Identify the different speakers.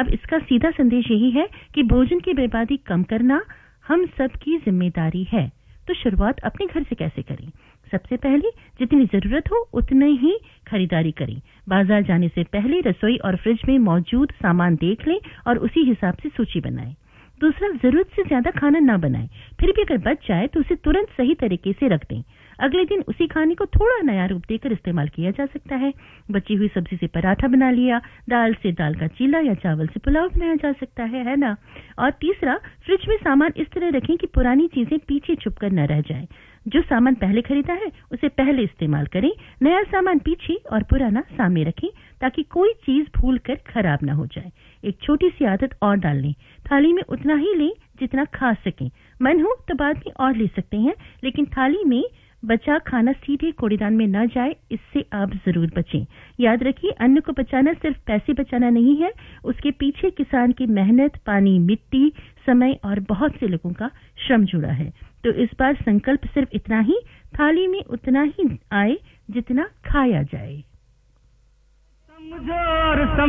Speaker 1: अब इसका सीधा संदेश यही है कि भोजन की बर्बादी कम करना हम सबकी जिम्मेदारी है। तो शुरुआत अपने घर से कैसे करें? सबसे पहले जितनी जरूरत हो उतनी ही खरीदारी करें। बाजार जाने से पहले रसोई और फ्रिज में मौजूद सामान देख लें और उसी हिसाब से सूची बनाएं। दूसरा, जरूरत से ज्यादा खाना ना बनाएं। फिर भी अगर बच जाए तो उसे तुरंत सही तरीके से रख दें। अगले दिन उसी खाने को थोड़ा नया रूप देकर इस्तेमाल किया जा सकता है। बची हुई सब्जी से पराठा बना लिया, दाल से दाल का चीला या चावल से पुलाव बनाया जा सकता है ना? और तीसरा, फ्रिज में सामान इस तरह रखें कि पुरानी चीजें पीछे छुपकर न रह जाए। जो सामान पहले खरीदा है उसे पहले इस्तेमाल करें, नया सामान पीछे और पुराना सामने रखें ताकि कोई चीज भूल कर खराब ना हो जाए। एक छोटी सी आदत और डाल लें, थाली में उतना ही लें जितना खा सकें। मन हो तो बाद में और ले सकते हैं, लेकिन थाली में बचा खाना सीधे कूड़ेदान में न जाए, इससे आप जरूर बचें। याद रखिए, अन्न को बचाना सिर्फ पैसे बचाना नहीं है, उसके पीछे किसान की मेहनत, पानी, मिट्टी, समय और बहुत से लोगों का श्रम जुड़ा है। तो इस बार संकल्प सिर्फ इतना ही, थाली में उतना ही आए जितना खाया जाए।